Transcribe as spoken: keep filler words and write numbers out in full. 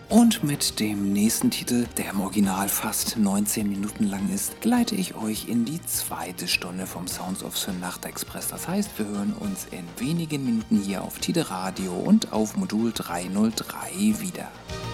Und mit dem nächsten Titel, der im Original fast neunzehn Minuten lang ist, gleite ich euch in die zweite Stunde vom Sounds of Sin Nachtexpress. Das heißt, wir hören uns in wenigen Minuten hier auf Tide Radio und auf Modul dreihundertdrei wieder.